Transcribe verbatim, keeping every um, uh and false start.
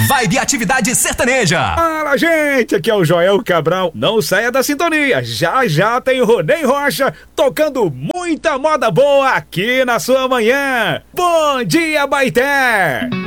Vibe Atividade Sertaneja. Fala, gente, aqui é o Joel Cabral. Não saia da sintonia. Já já tem o Ronei Rocha tocando muita moda boa aqui na sua manhã. Bom dia, Baité!